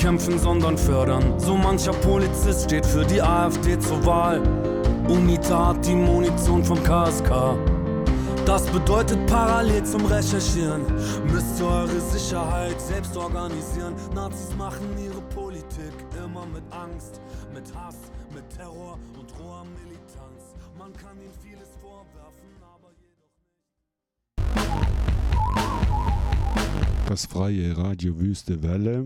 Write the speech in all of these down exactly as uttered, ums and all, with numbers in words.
Kämpfen, sondern fördern. So mancher Polizist steht für die AfD zur Wahl. UNITA hat die Munition vom K S K. Das bedeutet parallel zum Recherchieren müsst ihr eure Sicherheit selbst organisieren. Nazis machen ihre Politik immer mit Angst, mit Hass, mit Terror und roher Militanz. Man kann ihnen vieles vorwerfen, aber jedoch nicht. Das freie Radio Wüste Welle.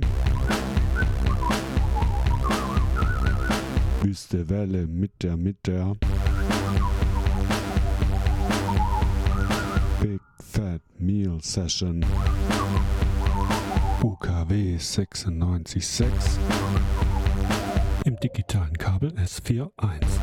Wüste Welle mit der, mit der Big Fat Meal Session U K W sechsundneunzig Komma sechs im digitalen Kabel S vier Punkt eins.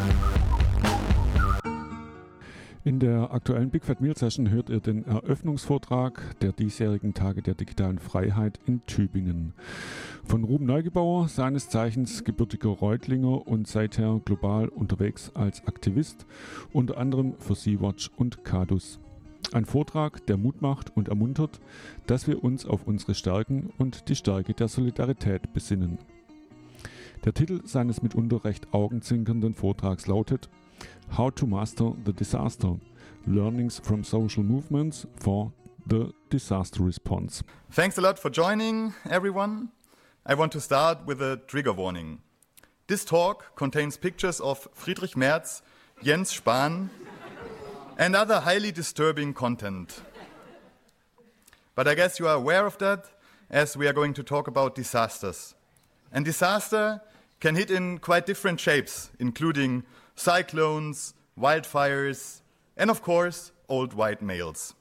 In der aktuellen Big Fat Meal Session hört ihr den Eröffnungsvortrag der diesjährigen Tage der digitalen Freiheit in Tübingen. Von Ruben Neugebauer, seines Zeichens gebürtiger Reutlinger und seither global unterwegs als Aktivist, unter anderem für Sea-Watch und Cadus. Ein Vortrag, der Mut macht und ermuntert, dass wir uns auf unsere Stärken und die Stärke der Solidarität besinnen. Der Titel seines mitunter recht augenzwinkernden Vortrags lautet How to Master the Disaster – Learnings from Social Movements for the Disaster Response. Thanks a lot for joining, everyone. I want to start with a trigger warning. This talk contains pictures of Friedrich Merz, Jens Spahn, and other highly disturbing content. But I guess you are aware of that, as we are going to talk about disasters. And disaster can hit in quite different shapes, including cyclones, wildfires, and of course, old white males.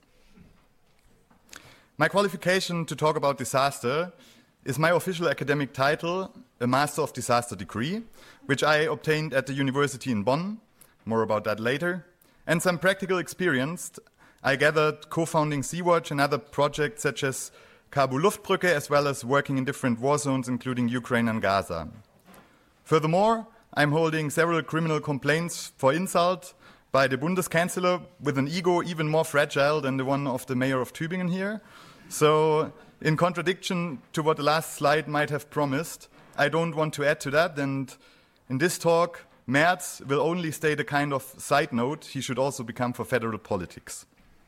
My qualification to talk about disaster is my official academic title, a Master of Disaster degree, which I obtained at the University in Bonn, more about that later, and some practical experience I gathered co-founding Sea-Watch and other projects such as Kabul Luftbrücke, as well as working in different war zones, including Ukraine and Gaza. Furthermore, I'm holding several criminal complaints for insult by the Bundeskanzler with an ego even more fragile than the one of the mayor of Tübingen here. So, in contradiction to what the last slide might have promised, I don't want to add to that, and in this talk, Merz will only state a kind of side note he should also become for federal politics.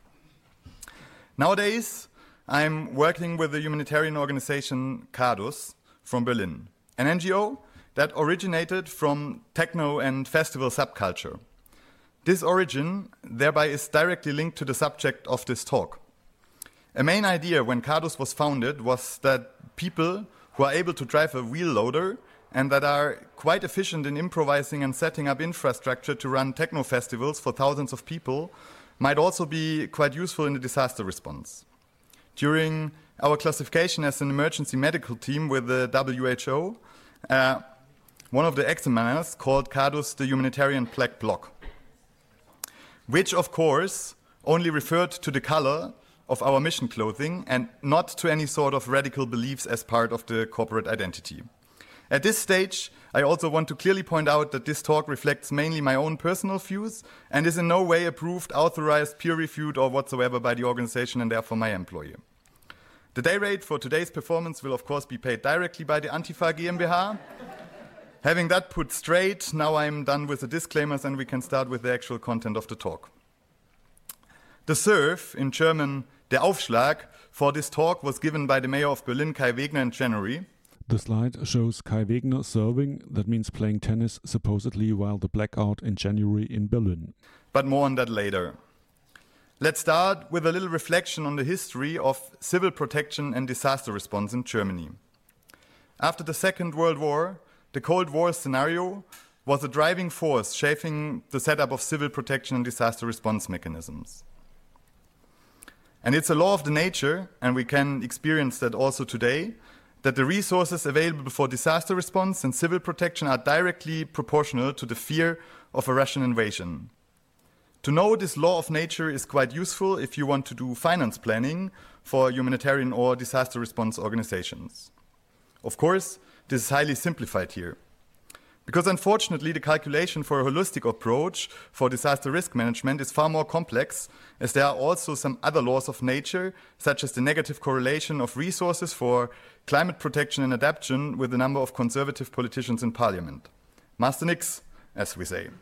Nowadays, I'm working with the humanitarian organization Cadus from Berlin, an N G O that originated from techno and festival subculture. This origin thereby is directly linked to the subject of this talk. A main idea when Cadus was founded was that people who are able to drive a wheel loader and that are quite efficient in improvising and setting up infrastructure to run techno festivals for thousands of people might also be quite useful in the disaster response. During our classification as an emergency medical team with the W H O, uh, one of the examiners called Cadus the humanitarian black bloc, which of course only referred to the color of our mission clothing and not to any sort of radical beliefs as part of the corporate identity. At this stage, I also want to clearly point out that this talk reflects mainly my own personal views and is in no way approved, authorized, peer-reviewed or whatsoever by the organization and therefore my employer. The day rate for today's performance will of course be paid directly by the Antifa GmbH. Having that put straight, now I'm done with the disclaimers and we can start with the actual content of the talk. The serve, in German, der Aufschlag, for this talk was given by the mayor of Berlin, Kai Wegner, in January. The slide shows Kai Wegner serving, that means playing tennis, supposedly while the blackout in January in Berlin. But more on that later. Let's start with a little reflection on the history of civil protection and disaster response in Germany. After the Second World War, the Cold War scenario was a driving force shaping the setup of civil protection and disaster response mechanisms. And it's a law of the nature, and we can experience that also today, that the resources available for disaster response and civil protection are directly proportional to the fear of a Russian invasion. To know this law of nature is quite useful if you want to do finance planning for humanitarian or disaster response organizations. Of course, this is highly simplified here. Because unfortunately, the calculation for a holistic approach for disaster risk management is far more complex, as there are also some other laws of nature, such as the negative correlation of resources for climate protection and adaptation with the number of conservative politicians in parliament. Master nix, as we say.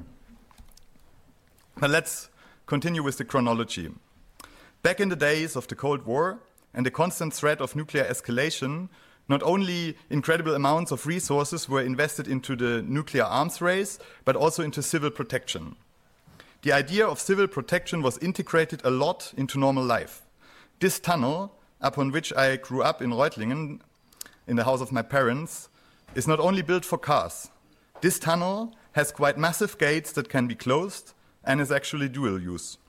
But let's continue with the chronology. Back in the days of the Cold War and the constant threat of nuclear escalation, not only incredible amounts of resources were invested into the nuclear arms race, but also into civil protection. The idea of civil protection was integrated a lot into normal life. This tunnel, upon which I grew up in Reutlingen, in the house of my parents, is not only built for cars. This tunnel has quite massive gates that can be closed and is actually dual use.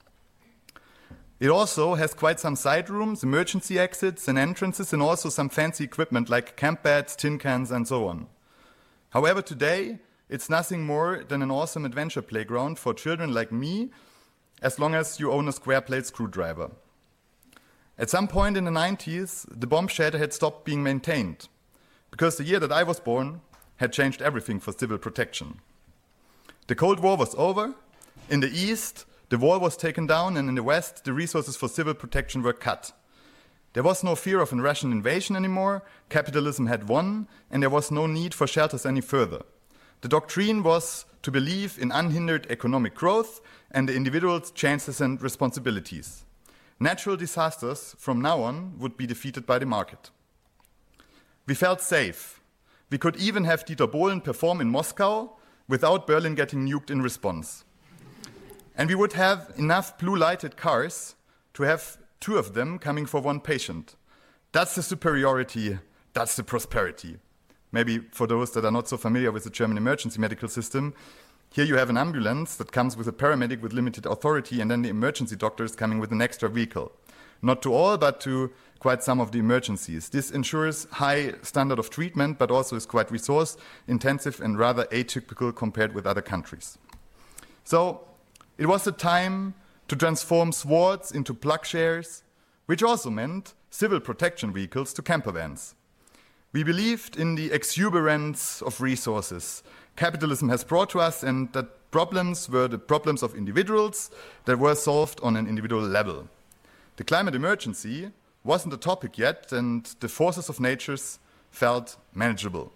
It also has quite some side rooms, emergency exits and entrances, and also some fancy equipment like camp beds, tin cans, and so on. However, today, it's nothing more than an awesome adventure playground for children like me, as long as you own a square plate screwdriver. At some point in the nineties, the bomb shelter had stopped being maintained, because the year that I was born had changed everything for civil protection. The Cold War was over. In the East, the wall was taken down, and in the West, the resources for civil protection were cut. There was no fear of a Russian invasion anymore, capitalism had won, and there was no need for shelters any further. The doctrine was to believe in unhindered economic growth and the individual's chances and responsibilities. Natural disasters from now on would be defeated by the market. We felt safe. We could even have Dieter Bohlen perform in Moscow without Berlin getting nuked in response. And we would have enough blue-lighted cars to have two of them coming for one patient. That's the superiority, that's the prosperity. Maybe for those that are not so familiar with the German emergency medical system, here you have an ambulance that comes with a paramedic with limited authority, and then the emergency doctor is coming with an extra vehicle. Not to all, but to quite some of the emergencies. This ensures high standard of treatment, but also is quite resource intensive and rather atypical compared with other countries. So, it was a time to transform swords into plugshares, which also meant civil protection vehicles to camper vans. We believed in the exuberance of resources capitalism has brought to us, and that problems were the problems of individuals that were solved on an individual level. The climate emergency wasn't a topic yet, and the forces of nature felt manageable.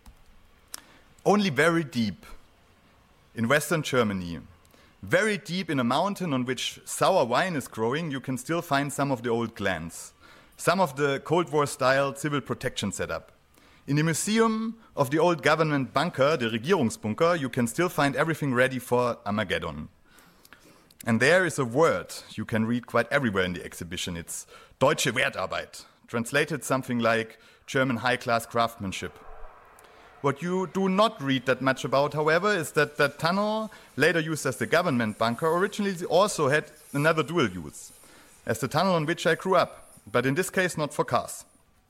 Only very deep in Western Germany, very deep in a mountain on which sour wine is growing, you can still find some of the old clans, some of the Cold War-style civil protection setup. In the museum of the old government bunker, the Regierungsbunker, you can still find everything ready for Armageddon. And there is a word you can read quite everywhere in the exhibition. It's Deutsche Wertarbeit, translated something like German high-class craftsmanship. What you do not read that much about, however, is that that tunnel, later used as the government bunker, originally also had another dual use, as the tunnel on which I grew up, but in this case not for cars.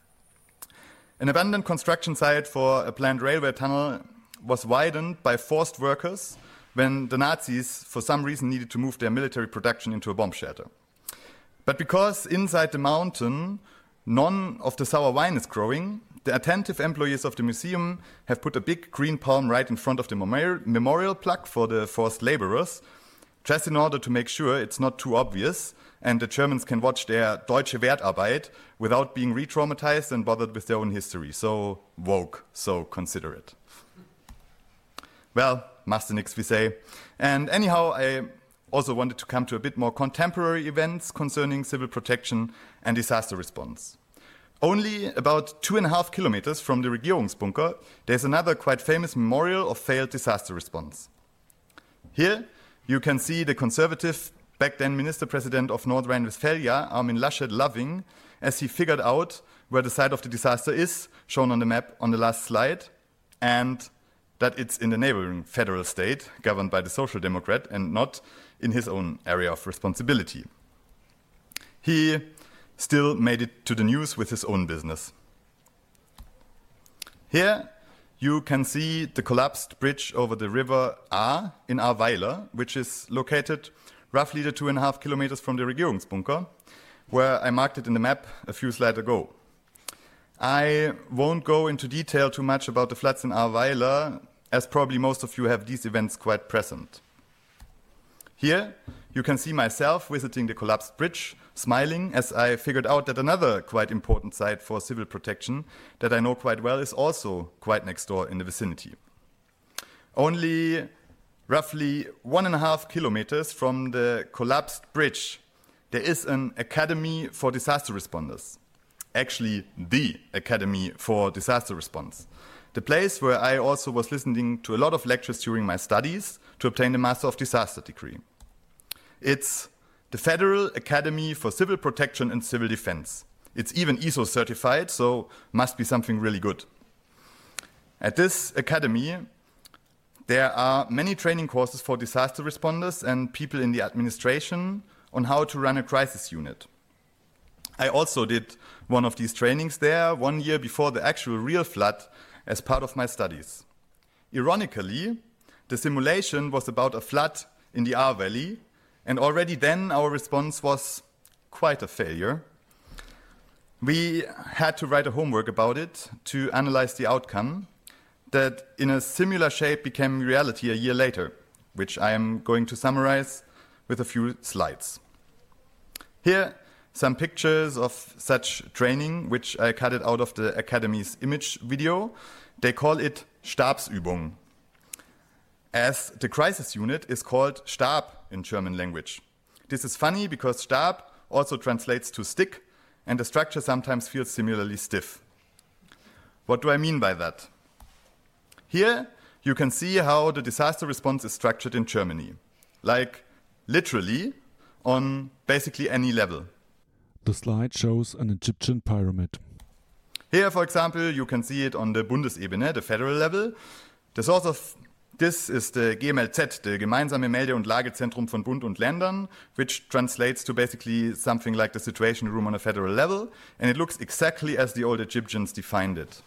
An abandoned construction site for a planned railway tunnel was widened by forced workers when the Nazis, for some reason, needed to move their military production into a bomb shelter. But because inside the mountain none of the sour wine is growing, the attentive employees of the museum have put a big green palm right in front of the memorial plaque for the forced laborers, just in order to make sure it's not too obvious and the Germans can watch their Deutsche Wertarbeit without being re-traumatized and bothered with their own history. So woke, so considerate. Well, Master nix, we say. And anyhow, I also wanted to come to a bit more contemporary events concerning civil protection and disaster response. Only about two and a half kilometers from the Regierungsbunker, there's another quite famous memorial of failed disaster response. Here, you can see the conservative, back then Minister President of North Rhine-Westphalia, Armin Laschet, loving as he figured out where the site of the disaster is, shown on the map on the last slide, and that it's in the neighboring federal state, governed by the Social Democrat, and not in his own area of responsibility. He still made it to the news with his own business. Here you can see the collapsed bridge over the river Ahr in Ahrweiler, which is located roughly the two and a half kilometers from the Regierungsbunker, where I marked it in the map a few slides ago. I won't go into detail too much about the floods in Ahrweiler, as probably most of you have these events quite present. Here, you can see myself visiting the collapsed bridge, smiling as I figured out that another quite important site for civil protection that I know quite well is also quite next door in the vicinity. Only roughly one and a half kilometers from the collapsed bridge, there is an Academy for Disaster Responders. Actually, the Academy for Disaster Response. The place where I also was listening to a lot of lectures during my studies to obtain the Master of Disaster degree. It's the Federal Academy for Civil Protection and Civil Defense. It's even I S O certified, so must be something really good. At this academy, there are many training courses for disaster responders and people in the administration on how to run a crisis unit. I also did one of these trainings there one year before the actual real flood as part of my studies. Ironically, the simulation was about a flood in the Ahr Valley, and already then our response was quite a failure. We had to write a homework about it to analyze the outcome that in a similar shape became reality a year later, which I am going to summarize with a few slides. Here, some pictures of such training, which I cut it out of the Academy's image video. They call it Stabsübung, as the crisis unit is called Stab in German language. This is funny because Stab also translates to stick, and the structure sometimes feels similarly stiff. What do I mean by that? Here you can see how the disaster response is structured in Germany, like literally on basically any level. The slide shows an Egyptian pyramid. Here, for example, you can see it on the Bundesebene, the federal level. The source of this is the G M L Z, the Gemeinsame Melde- und Lagezentrum von Bund und Ländern, which translates to basically something like the situation room on a federal level, and it looks exactly as the old Egyptians defined it.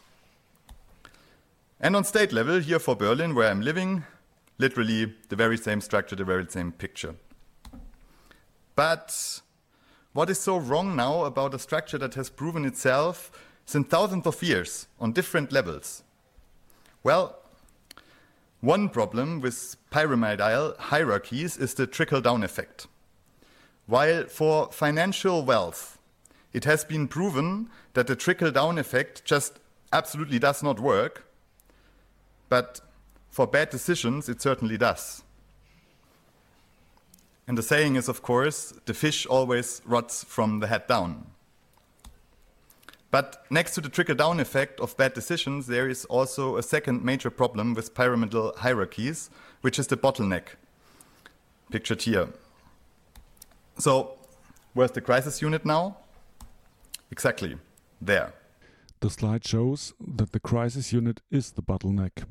And on state level, here for Berlin, where I'm living, literally the very same structure, the very same picture. But what is so wrong now about a structure that has proven itself since thousands of years on different levels? Well, one problem with pyramidal hierarchies is the trickle-down effect. While for financial wealth, it has been proven that the trickle-down effect just absolutely does not work, but for bad decisions, it certainly does. And the saying is, of course, the fish always rots from the head down. But next to the trickle-down effect of bad decisions, there is also a second major problem with pyramidal hierarchies, which is the bottleneck, pictured here. So, where's the crisis unit now? Exactly, there. The slide shows that the crisis unit is the bottleneck.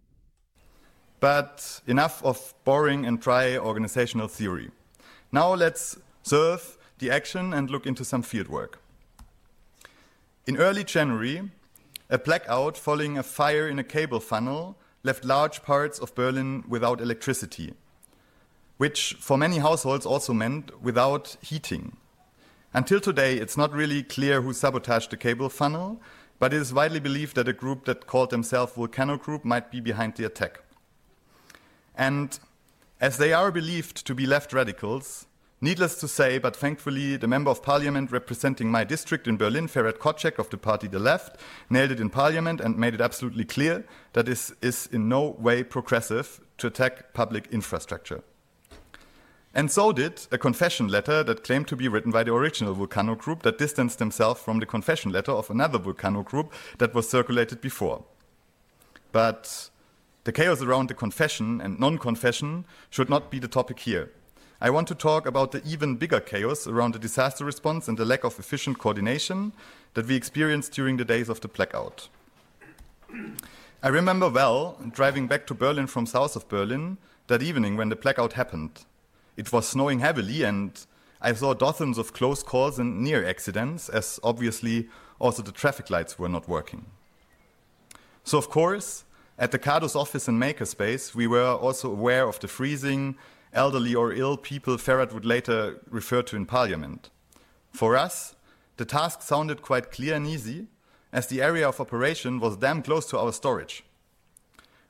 But enough of boring and dry organizational theory. Now let's serve the action and look into some fieldwork. In early January, a blackout following a fire in a cable funnel left large parts of Berlin without electricity, which for many households also meant without heating. Until today, it's not really clear who sabotaged the cable funnel, but it is widely believed that a group that called themselves Volcano Group might be behind the attack. And as they are believed to be left radicals, needless to say, but thankfully the member of parliament representing my district in Berlin, Ferhat Kocek of the party The Left, nailed it in parliament and made it absolutely clear that this is in no way progressive to attack public infrastructure. And so did a confession letter that claimed to be written by the original Volcano Group that distanced themselves from the confession letter of another Volcano Group that was circulated before. But the chaos around the confession and non-confession should not be the topic here. I want to talk about the even bigger chaos around the disaster response and the lack of efficient coordination that we experienced during the days of the blackout. I remember well driving back to Berlin from south of Berlin that evening when the blackout happened. It was snowing heavily and I saw dozens of close calls and near accidents, as obviously also the traffic lights were not working. So of course, at the CADUS office in Makerspace, we were also aware of the freezing, elderly or ill people Ferhat would later refer to in parliament. For us, the task sounded quite clear and easy, as the area of operation was damn close to our storage.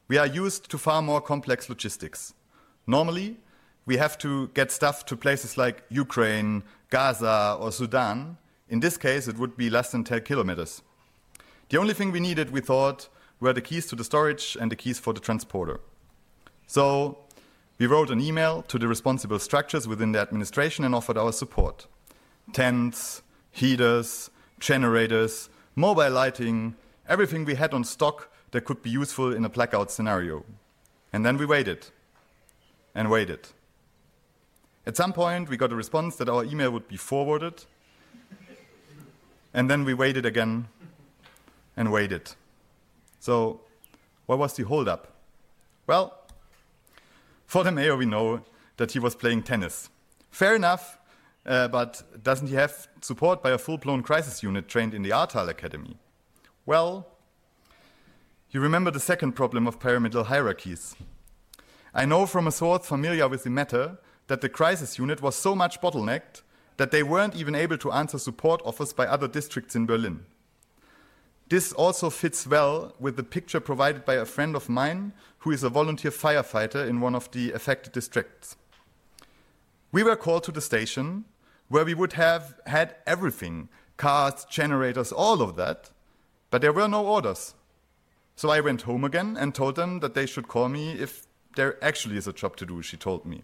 we are used to far more complex logistics. Normally, we have to get stuff to places like Ukraine, Gaza, or Sudan. In this case, it would be less than ten kilometers. The only thing we needed, we thought, were the keys to the storage and the keys for the transporter. So we wrote an email to the responsible structures within the administration and offered our support. Tents, heaters, generators, mobile lighting, everything we had on stock that could be useful in a blackout scenario. And then we waited and waited. At some point, we got a response that our email would be forwarded. And then we waited again and waited. So what was the holdup? Well, for the mayor, we know that he was playing tennis. Fair enough, uh, but doesn't he have support by a full-blown crisis unit trained in the Ahrtal Academy? Well, you remember the second problem of pyramidal hierarchies. I know from a source familiar with the matter that the crisis unit was so much bottlenecked that they weren't even able to answer support offers by other districts in Berlin. This also fits well with the picture provided by a friend of mine who is a volunteer firefighter in one of the affected districts. We were called to the station where we would have had everything, cars, generators, all of that, but there were no orders. So I went home again and told them that they should call me if there actually is a job to do, she told me.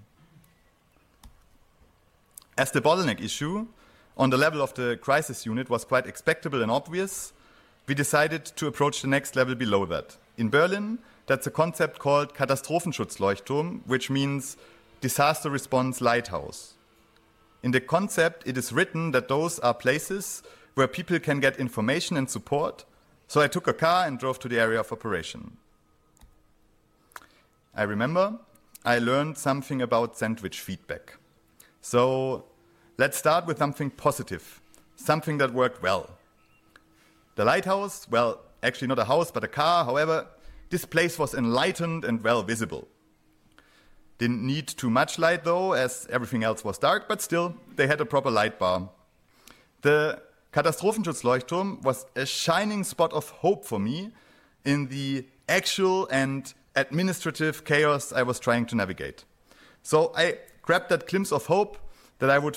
As the bottleneck issue on the level of the crisis unit was quite expectable and obvious, we decided to approach the next level below that. In Berlin, that's a concept called Katastrophenschutzleuchtturm, which means disaster response lighthouse. In the concept, it is written that those are places where people can get information and support. So I took a car and drove to the area of operation. I remember I learned something about sandwich feedback. So let's start with something positive, something that worked well. The lighthouse, well, actually not a house, but a car. However, this place was enlightened and well visible. Didn't need too much light though, as everything else was dark, but still, they had a proper light bar. The Katastrophenschutzleuchtturm was a shining spot of hope for me in the actual and administrative chaos I was trying to navigate. So I grabbed that glimpse of hope that I would